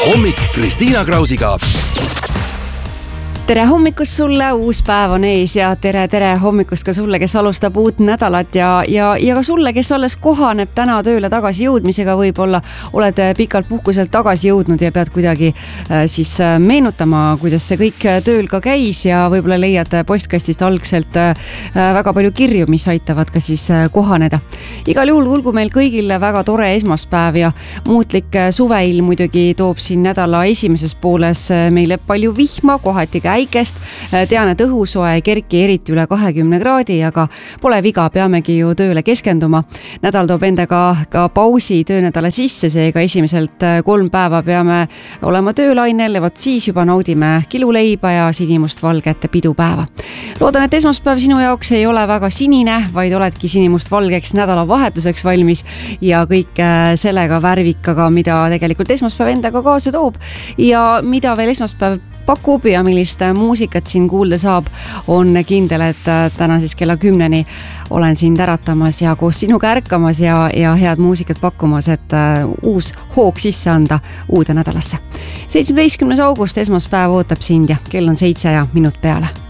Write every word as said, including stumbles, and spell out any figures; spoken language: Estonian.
hommik Kristiina Krausiga. Tere hommikust sulle, uus päev on ees ja tere, tere hommikust ka sulle, kes alustab uut nädalat ja, ja, ja ka sulle, kes alles kohaneb täna tööle tagasi jõudmisega, võib-olla oled pikalt puhkuselt tagasi jõudnud ja pead kuidagi äh, siis meenutama, kuidas see kõik tööl ka käis ja võib-olla leiad postkastist algselt äh, väga palju kirju, mis aitavad ka siis äh, kohaneda. Igal juhul kulgu meil kõigil väga tore esmaspäev ja muutlik suveilm muidugi toob siin nädala esimeses pooles meile palju vihma, kohati äikest. Tean, et õhusoe ei kerki eriti üle kahekümne kraadi, aga pole viga, peamegi ju tööle keskenduma. Nädal toob endaga ka pausi töönädala sisse, seega esimeselt kolm päeva peame olema töölainel ja vot siis juba naudime kiluleiba ja sinimustvalget pidupäeva. Loodan, et esmaspäev sinu jaoks ei ole väga sinine, vaid oledki sinimustvalgeks nädalavahetuseks valmis ja kõik sellega värvikaga, mida tegelikult esmaspäev endaga kaasa toob ja mida veel esmaspäev pakub ja millist muusikat siin kuulda saab, on kindel, et täna siis kella kümneni olen siin täratamas ja koos sinuga ärkamas ja, ja head muusikat pakkumas, et uus hoog sisse anda uude nädalasse. seitsmeteistkümnes august esmaspäev ootab sind ja kell on seitse ja minut peale.